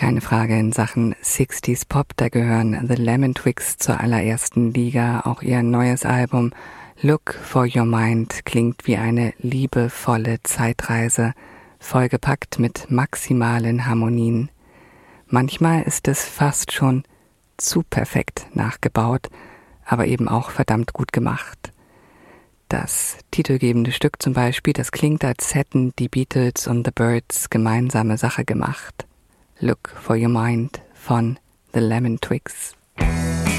Keine Frage in Sachen 60s Pop, da gehören The Lemon Twigs zur allerersten Liga. Auch ihr neues Album Look for Your Mind klingt wie eine liebevolle Zeitreise, vollgepackt mit maximalen Harmonien. Manchmal ist es fast schon zu perfekt nachgebaut, aber eben auch verdammt gut gemacht. Das titelgebende Stück zum Beispiel, das klingt, als hätten die Beatles und The Byrds gemeinsame Sache gemacht. Look for Your Mind von The Lemon Twigs.